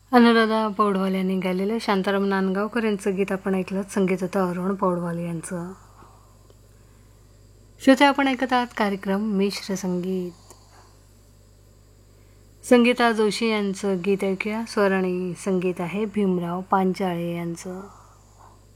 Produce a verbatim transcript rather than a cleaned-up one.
अनुराधा पौडवाल यांनी गायलेलं शांताराम नांदगावकर यांचं गीत आपण ऐकलं. संगीत होतं अरुण पौडवाल यांचं. श्रोते, आपण ऐकत आहात कार्यक्रम मिश्र संगीत. संगीता जोशी यांचं गीत ऐकूया. स्वर आणि संगीत आहे भीमराव पांचाळे यांचं.